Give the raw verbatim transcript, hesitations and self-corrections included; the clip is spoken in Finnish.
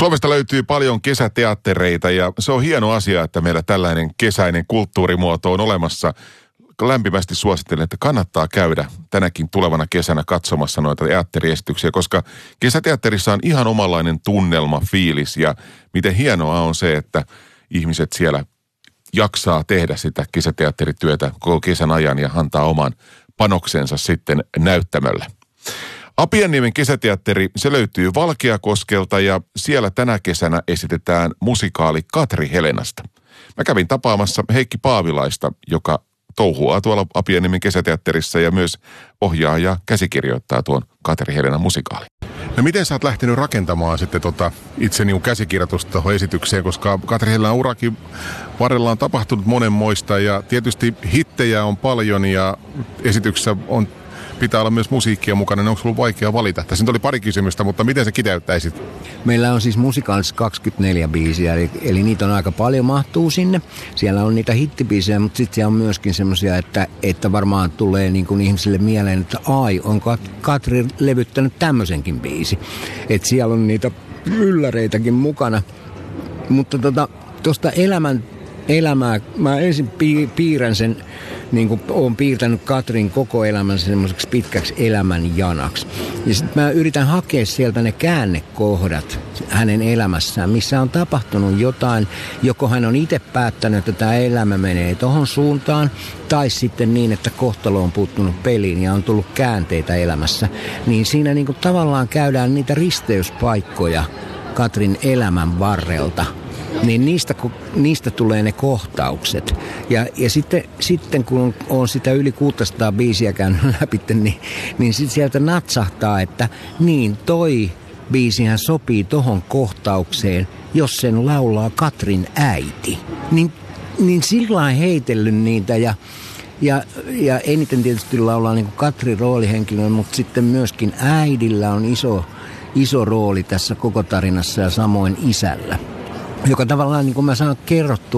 Suomesta löytyy paljon kesäteattereita ja se on hieno asia, että meillä tällainen kesäinen kulttuurimuoto on olemassa. Lämpimästi suosittelen, että kannattaa käydä tänäkin tulevana kesänä katsomassa noita teatteriesityksiä, koska kesäteatterissa on ihan omanlainen tunnelma, fiilis ja miten hienoa on se, että ihmiset siellä jaksaa tehdä sitä kesäteatterityötä koko kesän ajan ja antaa oman panoksensa sitten näyttämölle. Apianniemen kesäteatteri, se löytyy Valkeakoskelta ja siellä tänä kesänä esitetään musikaali Katri Helenasta. Mä kävin tapaamassa Heikki Paavilaista, joka touhuaa tuolla Apianniemen kesäteatterissa ja myös ohjaa ja käsikirjoittaa tuon Katri Helenan musikaalin. No miten sä oot lähtenyt rakentamaan sitten tota itse niin käsikirjoitusta tuohon esitykseen, koska Katri Helenan urakin varrella on tapahtunut monenmoista ja tietysti hittejä on paljon ja esityksessä on pitää olla myös musiikkia mukana, niin onko ollut vaikea valita? Tässä nyt oli pari kysymystä, mutta miten sä kiteyttäisit? Meillä on siis musikaalissa kaksikymmentäneljä biisiä, eli, eli niitä on aika paljon mahtuu sinne. Siellä on niitä hittibiisejä, mutta sitten siellä on myöskin semmoisia, että, että varmaan tulee niin kuin ihmisille mieleen, että ai, on Katri levyttänyt tämmöisenkin biisi. Että siellä on niitä ylläreitäkin mukana. Mutta tota, tuosta elämän elämää. Mä ensin piirrän sen, niin kuin olen piirtänyt Katrin koko elämän semmoiseksi pitkäksi elämänjanaksi. Ja sitten mä yritän hakea sieltä ne käännekohdat hänen elämässään, missä on tapahtunut jotain. Joko hän on itse päättänyt, että tämä elämä menee tohon suuntaan, tai sitten niin, että kohtalo on puuttunut peliin ja on tullut käänteitä elämässä. Niin siinä niin kuin tavallaan käydään niitä risteyspaikkoja Katrin elämän varrelta. Niin niistä, niistä tulee ne kohtaukset. Ja, ja sitten, sitten kun on sitä yli kuusisataa biisiä käynyt läpi, niin, niin sitten sieltä natsahtaa, että niin toi biisihän sopii tohon kohtaukseen, jos sen laulaa Katrin äiti. Niin, niin sillä lailla heitellyt niitä ja, ja, ja eniten tietysti laulaa niin kuin Katrin roolihenkilö, mutta sitten myöskin äidillä on iso, iso rooli tässä koko tarinassa ja samoin isällä. Joka tavallaan, niin kuin mä saan kerrottua